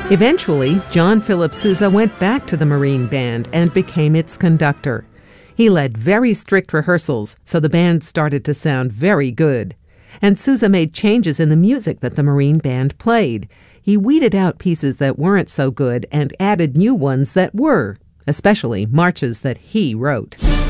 Eventually, John Philip Sousa went back to the Marine Band and became its conductor. He led very strict rehearsals, so the band started to sound very good. And Sousa made changes in the music that the Marine Band played. He weeded out pieces that weren't so good and added new ones that were, especially marches that he wrote.